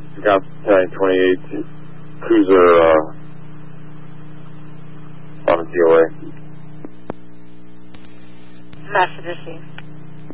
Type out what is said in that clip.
Got 28 cruiser on the TOA. Master received.